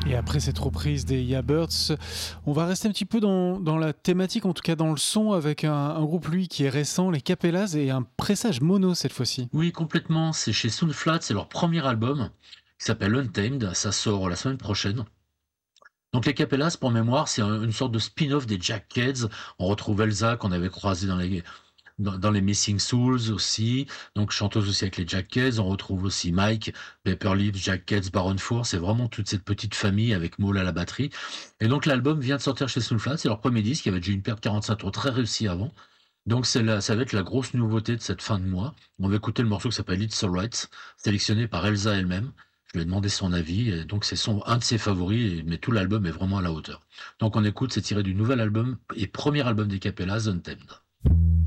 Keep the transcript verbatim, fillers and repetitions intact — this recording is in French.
Et après cette reprise des Yardbirds, on va rester un petit peu dans, dans la thématique, en tout cas dans le son, avec un, un groupe, lui, qui est récent, les Capellas, et un pressage mono cette fois-ci. Oui, complètement. C'est chez Soundflat, c'est leur premier album qui s'appelle Untamed. Ça sort la semaine prochaine. Donc les Capellas, pour mémoire, c'est un- une sorte de spin-off des Jackheads. On retrouve Elsa qu'on avait croisée dans les dans, dans les Missing Souls aussi. Donc chanteuse aussi avec les Jackheads. On retrouve aussi Mike, Pepper Lips, Jackheads, Baron Four. C'est vraiment toute cette petite famille avec Maul à la batterie. Et donc l'album vient de sortir chez Soulflat. C'est leur premier disque. Il y avait déjà une paire de quarante-cinq tours très réussi avant. Donc c'est la, ça va être la grosse nouveauté de cette fin de mois. On va écouter le morceau qui s'appelle It's Alright, sélectionné par Elsa elle-même. Je lui ai demandé son avis, et donc c'est son, un de ses favoris, et- mais tout l'album est vraiment à la hauteur. Donc on écoute, c'est tiré du nouvel album et premier album des Capellas, Untamed.